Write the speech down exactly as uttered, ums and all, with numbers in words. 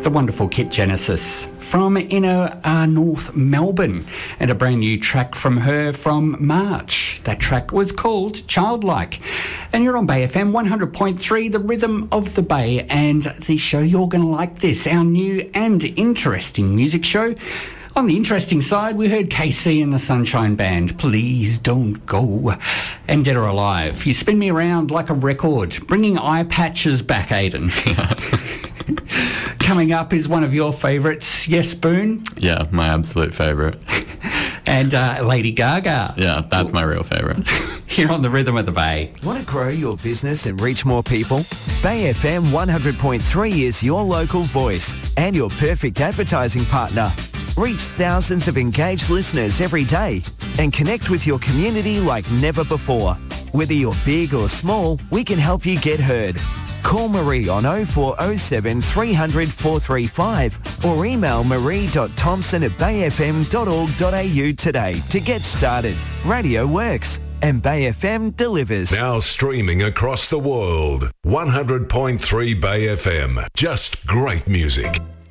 the wonderful Kit Genesis from inner uh, North Melbourne, and a brand new track from her from March. That track was called Childlike. And you're on Bay F M one hundred point three, the rhythm of the Bay, and the show you're going to like this, our new and interesting music show. On the interesting side, we heard K C and the Sunshine Band, Please Don't Go, and Dead or Alive. You spin me around like a record, bringing eye patches back, Aidan. Coming up is one of your favourites, Yes Boone. Yeah, my absolute favourite. And uh, Lady Gaga. Yeah, that's my real favourite. Here on the Rhythm of the Bay. Want to grow your business and reach more people? Bay F M one hundred point three is your local voice and your perfect advertising partner. Reach thousands of engaged listeners every day and connect with your community like never before. Whether you're big or small, we can help you get heard. Call Marie on oh four oh seven, three hundred, four three five or email marie dot thompson at bay f m dot org dot a u today to get started. Radio works and Bay F M delivers. Now streaming across the world. one hundred point three Bay F M. Just great music.